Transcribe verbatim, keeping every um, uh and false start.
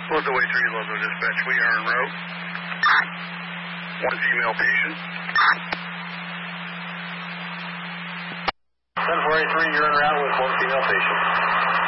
Local way three, local dispatch. We are en route. One female patient. ten four eight three, you're en route with one female patient.